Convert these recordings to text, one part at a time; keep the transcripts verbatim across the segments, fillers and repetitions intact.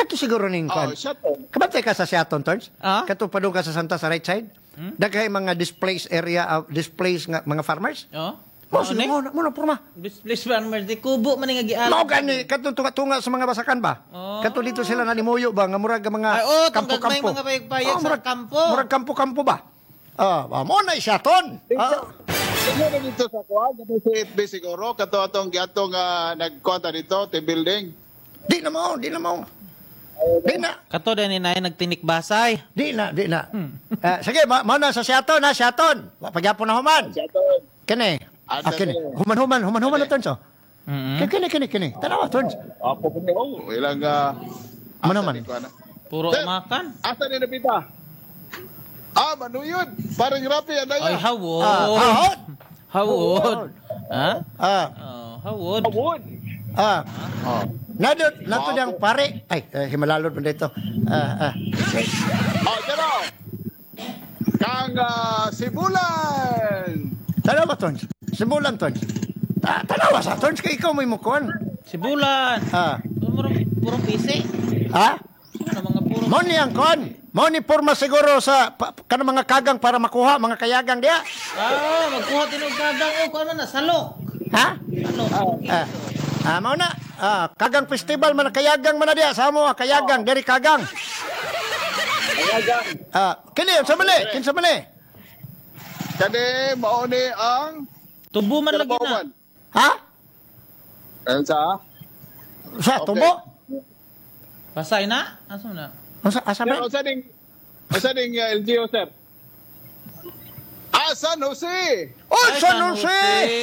Kato siguro ning Oh, kon. Seaton. Kabantay ka sa Seaton, Torns? Ah? Kato padung ka sa Santa sa right side? Hmm? Daghay mga displaced area, uh, displaced nga mga farmers? Oh. Mo, Ano sige, ni? mo, na- mo na porma. Please farmer, di kubo man nga gialam. Mao gani kato tunga-tunga sa mga basakan ba? Oh. Kato dito sila nanimuyo ba nga murag nga mga Ay, oh, tong kampo-kampo. gagmay mga payag-payag Oh, sa murag- kampo. Murag kampo-kampo ba? Ah, uh, mo na Seaton. Ah, Siguro dito sa kuwan, dito sa F B siguro, kato atong giatong uh, nagkuwanta dito, team building. di na mo, di na mo. Di na. Kato din ni nay nagtinik basay. Di na, di na. Ah, sige, ma mao na sa Seaton, ha, Seaton. Wa pagyapon na human. Seaton. Kani. Ah, Ah, kini. kani. Human-human, human-human na Torns. Oh. Mm. Kini, kini, kini. Tanawa, Torns. Apo ko oh, ilang uh, Ano naman? Puro Sir, makan. asa ni napita? Ah, manuyod. Parang rapi yan na Ay, yan. hawod. Ah, hawod. Hawod. Ha? Ah, Oh, hawod. Wood. ah. Oh. Nado, nato diyang pare. Ay, uh, himalalod mo dito. Ah, ah. Oh, dito. Kang uh, Sibulan. Tanawa, Torns. Simulan, Torns. Ta tanawa sa Torns, kay ikaw may mukuan. Sibulan. Ah. Puro puro pisi. Ha? Ano mga puro. Mo ni ang kon. Mo ni porma siguro sa pa, kana mga kagang para makuha mga kayagang dia. Ah, magkuha tinog kagang o ano na salok. Ha? Salok. Ah. Ah, mao na. Ah, kagang festival man kayagang man na dia sa mo kayagang diri kagang. Ayagan. Ah, kini sa mali, kin sa mali. Kani mauni ang Tubo man lagi na. Karabawan. Ha? Ayun sa Sa Okay. tubo? Pasay na? Asa na? Asa asa Sir, ba? usa ding usa ding uh, L G O, sir. Ah, San Jose. Oh, Ay, San Jose.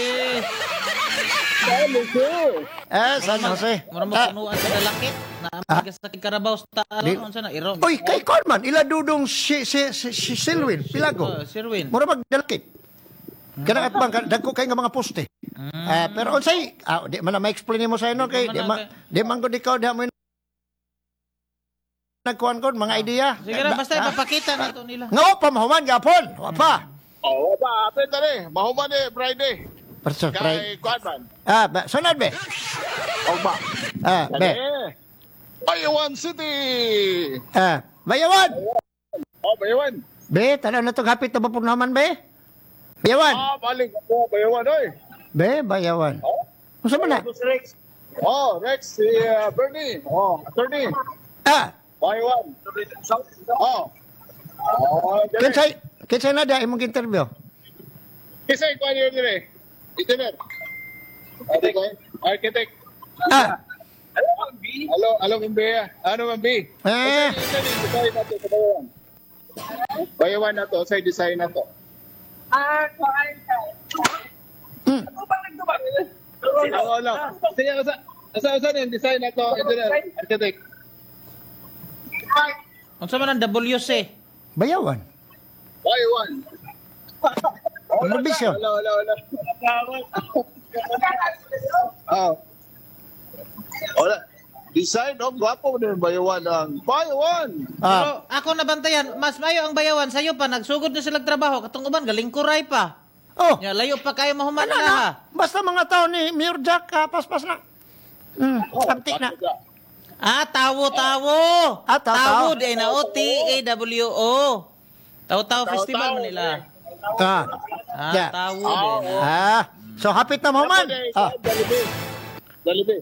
San Jose. Eh, San Jose. Mura mo Ah, punuan sa dalakit. Naamag sa Karabaw sa Di- taron sa na iro. Uy, kay Conman, ila dudong si si si, si Silwin, Pilago. Oh, Sirwin. Mura magdalkit. Kana at bang dagko kay nga mga poste. Ah, pero unsay, ah, di man na ma-explain mo sa ino kay di ma di man gud ikaw di mo nagkuan kon mga idea. Sige na, basta Ah, ipapakita na to nila. Nga pa mahuman gapon. Wa pa. Oh, ba, apeta ni. Mahuman ni Friday. Perso, Kay Kwadman. Ah, ba, sunod be. Oh, ba. Ah, be. Bayawan City. Ah, bayawan. Oh, Bayawan. Be, tanaw na to hapit na ba po naman be? Bayawan. Ah, balik ako. Bayawan, oy. Be, bayawan. Unsa man na? Rex. Oh, Rex, si uh, Bernie. Oh, attorney. Ah, Bayawan. Oh. Oh, dali. kinsay kinsay na da imong interview? Kisay ko niyo dire. Engineer. Architect. Architect. Ah, Hello, Ma'am B. Hello, hello, Ma'am B. Ano, Ma'am B? Eh. Sa design na to, sa Bayawan. Bayawan na to, sa design na to. Ah, kuhaan ka. Hmm. Ano ba nagdubang? Oo, ano. Sige, asa, asa, asa na yung design na to, engineer, architect. Unsa man ang W C? bayawan. Bayawan. Ano bisyo? Hello, hello, hello. Oh. Wala. Design, oh, gwapo mo din bayawan ang bayawan. Pero Ah, ako nabantayan, mas mayo ang bayawan sayo pa nagsugod na sila trabaho katong uban galing kuray pa. oh. Ya layo pa kayo mahuman Ano na na? ha. Basta mga tao ni Mayor Jack, ah, paspas na. Hmm, abtik na. Ah, tawo tawo. Ah, tawo, tawo tawo. din na O T A W O. Tawo tawo festival man nila. Ah, Ah, yeah. tawo din. Ah, so hapit na mo man. Ah, Dalibi. Dalibi.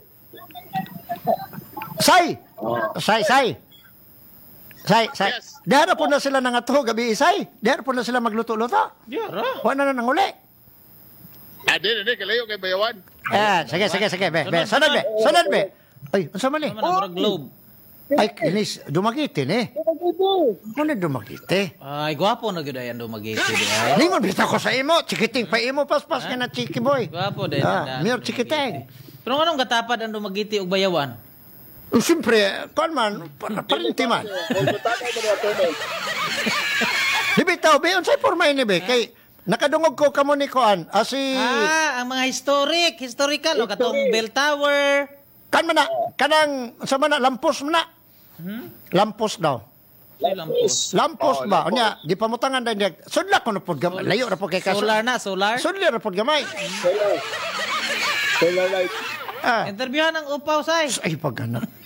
say. Say, say. Say, say. Yes. Dahara po na sila nangato gabi isay. Dahara po na sila magluto-luto. Yara. Wala na nang uli. Ah, di, di, kalayo kay bayawan. Eh, sige, sige, sige, be. be. Sunod, be. Sunod, be. Ay, unsa man ni? Ano man ang murag globe. Ay, kinis, dumagitin eh. Ano dumagitin? Ay, gwapo na gyud ayan do magiti di ay. Ningon bitaw ko sa imo, chikiting pa imo paspas ka na chiki boy. Gwapo din. Ah, Mayor Chikiting. Pero anong katapad ang dumagiti og bayawan? Oh, siyempre, kuan man, pa- parinti man. Di bitaw, be, unsay porma ini be? Kay, nakadungog ko kamo ni kuan, asi, Ah, ang mga historic, historical o katong bell tower. kan man na, kanang, sa man na, lampos man na. Lampos daw. Ay, lampos. Lampos ba? Unya, di pamutangan dahil, sudla ko na po gamay. Layo na po kay kaso. Solar na, solar. Sudla na po gamay. Solar light. Ah, Interviewhan ang upaw say. ay, pagganap.